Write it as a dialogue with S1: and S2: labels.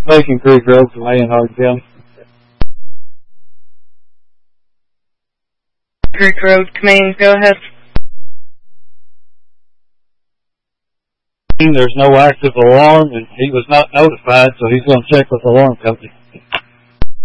S1: Bacon Creek Road from A in Hardin County.
S2: Creek Road, Command, go ahead.
S1: There's no active alarm, and he was not notified, so he's going to check with the alarm company.